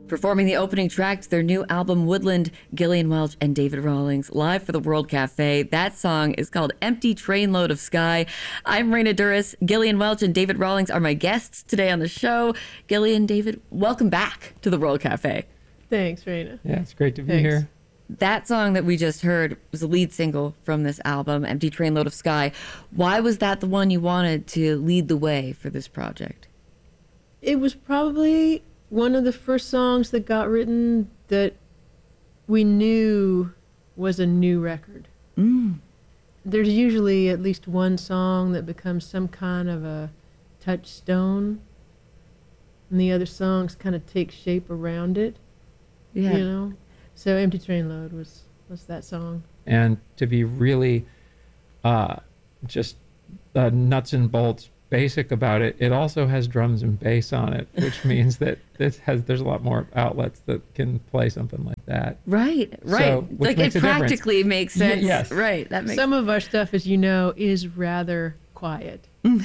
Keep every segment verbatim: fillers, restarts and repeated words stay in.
Performing the opening track to their new album, Woodland, Gillian Welch and David Rawlings, live for the World Cafe. That song is called Empty Trainload of Sky. I'm Raina Duras. Gillian Welch and David Rawlings are my guests today on the show. Gillian, David, welcome back to the World Cafe. Thanks, Raina. Yeah, it's great to be Thanks. here. That song that we just heard was the lead single from this album, Empty Trainload of Sky. Why was that the one you wanted to lead the way for this project? It was probably one of the first songs that got written that we knew was a new record. Mm. There's usually at least one song that becomes some kind of a touchstone, and the other songs kind of take shape around it. Yeah. You know? So Empty Trainload was, was that song. And to be really uh, just uh, nuts and bolts basic about it, it also has drums and bass on it, which means that this has there's a lot more outlets that can play something like that. Right, right. So, which like makes it a difference. practically makes sense. Y- yes. Right. That makes Some of our stuff, as you know, is rather quiet.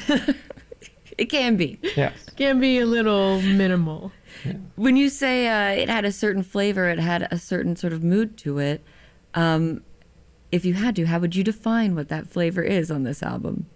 It can be. Yes. Can be a little minimal. Yeah. When you say uh, it had a certain flavor, it had a certain sort of mood to it, um, if you had to, how would you define what that flavor is on this album?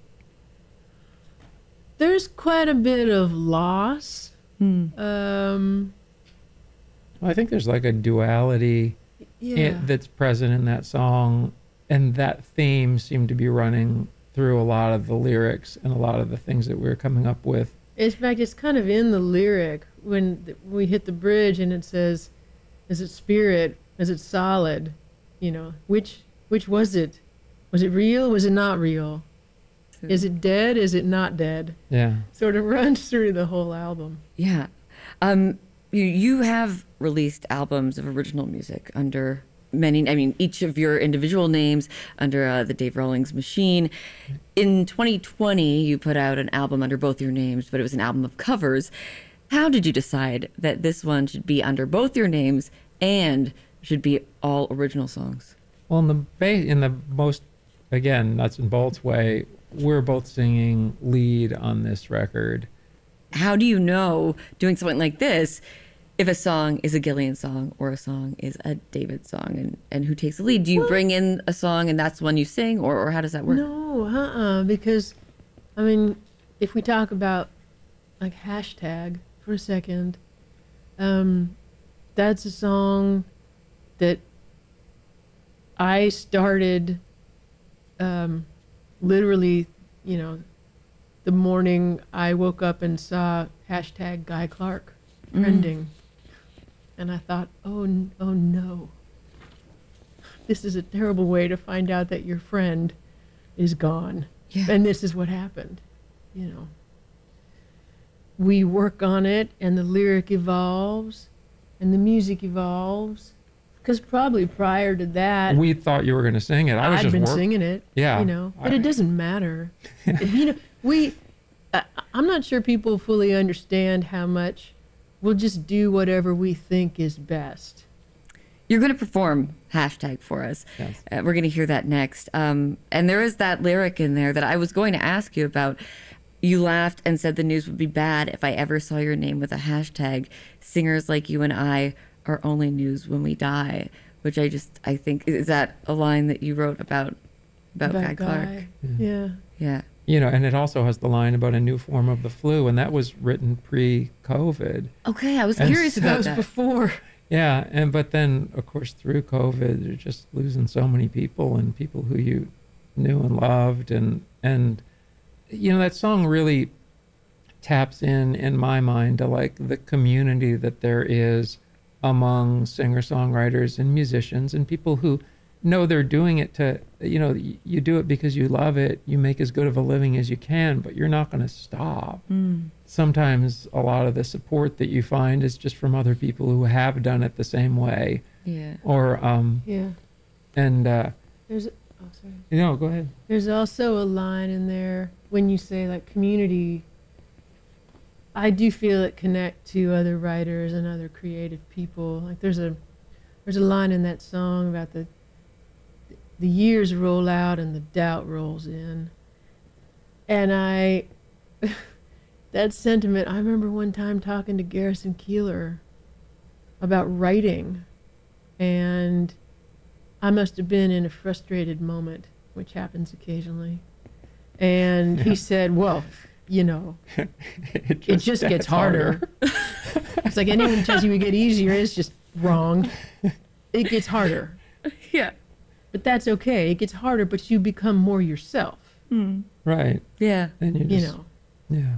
There's quite a bit of loss. Hmm. Um, Well, I think there's like a duality yeah. in, that's present in that song, and that theme seemed to be running through a lot of the lyrics and a lot of the things that we were coming up with. In fact, it's kind of in the lyric when th- we hit the bridge and it says, "Is it spirit? Is it solid? You know, which which was it? Was it real? Was it not real? Is it dead? Is it not dead?" Yeah. Sort of runs through the whole album. Yeah. Um, you, you have released albums of original music under many, I mean, each of your individual names under uh, the Dave Rawlings Machine. In twenty twenty, you put out an album under both your names, but it was an album of covers. How did you decide that this one should be under both your names and should be all original songs? Well, in the ba- in the most, again, nuts and bolts way, we're both singing lead on this record. How do you know, doing something like this, if a song is a Gillian song or a song is a David song, and, and who takes the lead? Do you Well, bring in a song and that's the one you sing, or, or how does that work? No, uh-uh, because, I mean, if we talk about, like, hashtag for a second, um, that's a song that I started um, literally, you know, the morning I woke up and saw hashtag Guy Clark trending. And I thought, oh, n- oh no. This is a terrible way to find out that your friend is gone. Yeah. And this is what happened, you know. We work on it, and the lyric evolves, and the music evolves. Because probably prior to that, We thought you were going to sing it. I was I'd just been wor- singing it, Yeah, you know. But I- it doesn't matter. You know, we, I, I'm not sure people fully understand how much we'll just do whatever we think is best. You're going to perform hashtag for us. Yes. Uh, we're going to hear that next. Um, and there is that lyric in there that I was going to ask you about. You laughed and said the news would be bad if I ever saw your name with a hashtag. Singers like you and I are only news when we die, which I just, I think, is that a line that you wrote about, about, Guy Clark? Yeah. Yeah. You know, and it also has the line about a new form of the flu, and that was written pre-COVID. Okay, I was And curious so- That about was that. before. Yeah, and but then, of course, through COVID, you're just losing so many people and people who you knew and loved, and and you know that song really taps in, in my mind, to like the community that there is among singer-songwriters and musicians and people who know they're doing it to, you know, y- you do it because you love it, you make as good of a living as you can, but you're not going to stop. Mm. Sometimes a lot of the support that you find is just from other people who have done it the same way, Yeah. or um Yeah. and uh There's, oh, sorry. you know, go ahead. There's also a line in there when you say like community. I do feel it connect to other writers and other creative people. Like there's a there's a line in that song about the the years roll out and the doubt rolls in. And I that sentiment, I remember one time talking to Garrison Keillor about writing, and I must have been in a frustrated moment, which happens occasionally. And Yeah. he said, well, you know, it just, it just gets harder. It's like anyone who tells you it get easier, it's just wrong. It gets harder. Yeah. But that's okay. It gets harder, but you become more yourself, Right. Yeah. And you you just, know. yeah.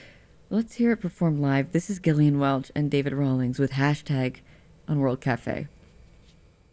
Let's hear it performed live. This is Gillian Welch and David Rawlings with Hashtag on World Cafe.